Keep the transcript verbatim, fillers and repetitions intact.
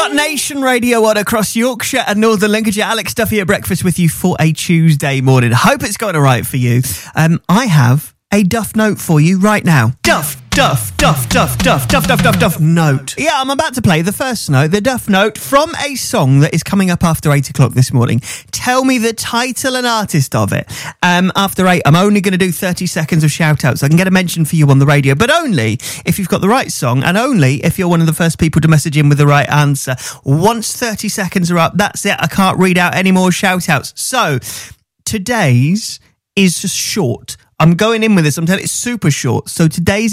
Rock Nation Radio One across Yorkshire and Northern Lincolnshire. Alex Duffy at breakfast with you for a Tuesday morning. Hope it's going all right for you. Um, I have a Duff note for you right now. Duff, Duff, Duff, Duff, Duff, Duff, Duff, Duff, Duff note. Yeah, I'm about to play the first note, the Duff note, from a song that is coming up after eight o'clock this morning. Tell me the title and artist of it. Um, after eight, I'm only going to do thirty seconds of shout-outs. I can get a mention for you on the radio, but only if you've got the right song and only if you're one of the first people to message in with the right answer. Once thirty seconds are up, that's it. I can't read out any more shout-outs. So, today's is just short. I'm going in with this. I'm telling you, it's super short. So today's